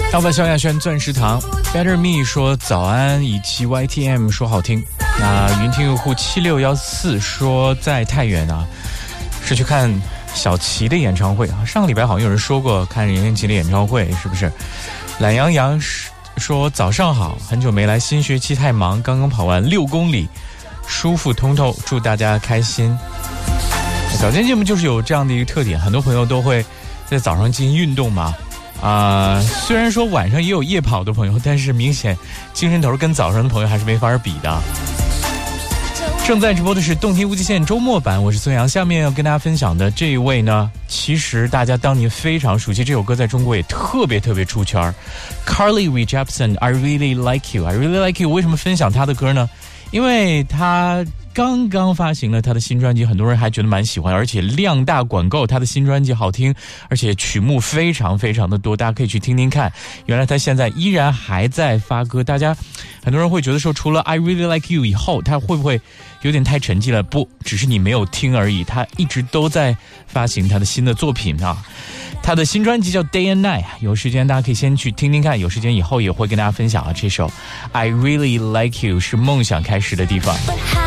要把萧亚轩钻石堂 Better Me 说早安，以及 YTM 说好听。那云听用户7614说在太原啊，是去看小齐的演唱会啊。上个礼拜好像有人说过看任贤齐的演唱会，是不是？懒羊羊说早上好，很久没来，新学期太忙，刚刚跑完6公里，舒服通透，祝大家开心。早间节目就是有这样的一个特点，很多朋友都会在早上进行运动嘛。虽然说晚上也有夜跑的朋友，但是明显精神头跟早上的朋友还是没法比的。正在直播的是动听无极限周末版，我是孙杨。下面要跟大家分享的这一位呢，其实大家当年非常熟悉，这首歌在中国也特别出圈。Carly Rae Jepsen I Really Like You I Really Like You。 为什么分享他的歌呢？因为他刚刚发行了他的新专辑，很多人还觉得蛮喜欢，而且量大管够，他的新专辑好听，而且曲目非常的多，大家可以去听听看。原来他现在依然还在发歌，大家很多人会觉得说，除了 I Really Like You 以后，他会不会有点太沉寂了？不，只是你没有听而已，他一直都在发行他的新的作品啊。他的新专辑叫 Day and Night， 有时间大家可以先去听听看，有时间以后也会跟大家分享啊。这首 I Really Like You 是梦想开始的地方。